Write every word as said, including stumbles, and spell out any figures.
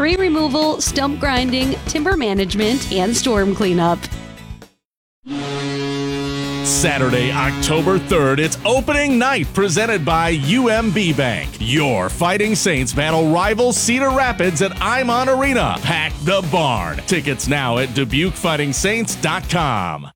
tree removal, stump grinding, timber management, and storm cleanup. Saturday, October third, it's opening night presented by U M B Bank. Your Fighting Saints battle rival Cedar Rapids at Imon Arena. Pack the barn. Tickets now at Dubuque Fighting Saints dot com.